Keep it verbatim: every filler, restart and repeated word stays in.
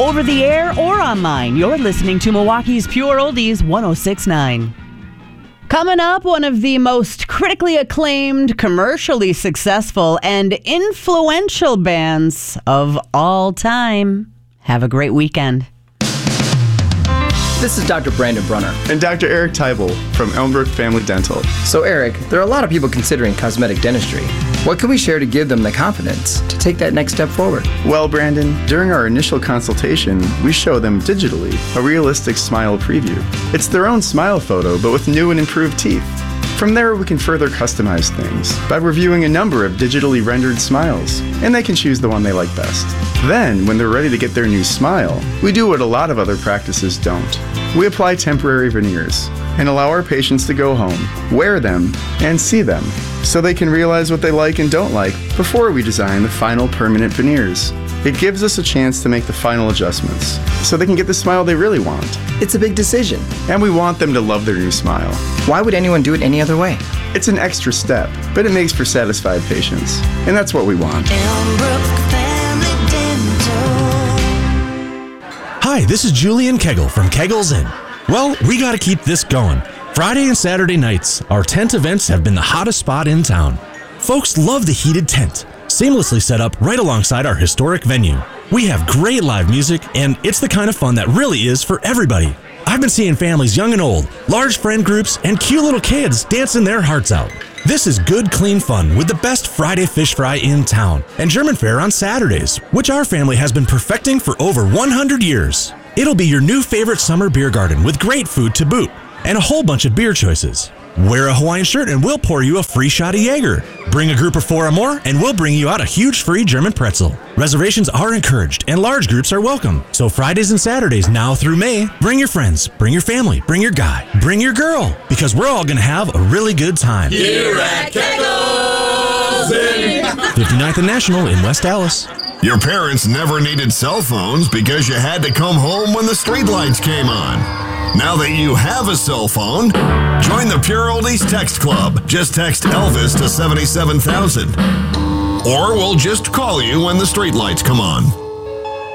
over the air or online. You're listening to Milwaukee's Pure Oldies one oh six point nine. Coming up, one of the most critically acclaimed, commercially successful, and influential bands of all time. Have a great weekend. This is Doctor Brandon Brunner. And Doctor Eric Teibel from Elmbrook Family Dental. So Eric, there are a lot of people considering cosmetic dentistry. What can we share to give them the confidence to take that next step forward? Well, Brandon, during our initial consultation, we show them digitally a realistic smile preview. It's their own smile photo, but with new and improved teeth. From there, we can further customize things by reviewing a number of digitally rendered smiles, and they can choose the one they like best. Then, when they're ready to get their new smile, we do what a lot of other practices don't. We apply temporary veneers and allow our patients to go home, wear them, and see them, so they can realize what they like and don't like before we design the final permanent veneers. It gives us a chance to make the final adjustments, so they can get the smile they really want. It's a big decision. And we want them to love their new smile. Why would anyone do it any other way? It's an extra step, but it makes for satisfied patients. And that's what we want. Elmbrook Family Dental. Hi, this is Julian Kegel from Kegel's Inn. Well, we gotta keep this going. Friday and Saturday nights, our tent events have been the hottest spot in town. Folks love the heated tent, seamlessly set up right alongside our historic venue. We have great live music, and it's the kind of fun that really is for everybody. I've been seeing families young and old, large friend groups, and cute little kids dancing their hearts out. This is good, clean fun with the best Friday fish fry in town and German fare on Saturdays, which our family has been perfecting for over one hundred years. It'll be your new favorite summer beer garden with great food to boot and a whole bunch of beer choices. Wear a Hawaiian shirt and we'll pour you a free shot of Jaeger. Bring a group of four or more and we'll bring you out a huge free German pretzel. Reservations are encouraged and large groups are welcome. So Fridays and Saturdays now through May, bring your friends, bring your family, bring your guy, bring your girl, because we're all gonna have a really good time. Here at Kegel's Inn. fifty-ninth and National in West Dallas. Your parents never needed cell phones because you had to come home when the streetlights came on. Now that you have a cell phone, join the Pure Oldies Text Club. Just text Elvis to seventy-seven thousand. Or we'll just call you when the streetlights come on.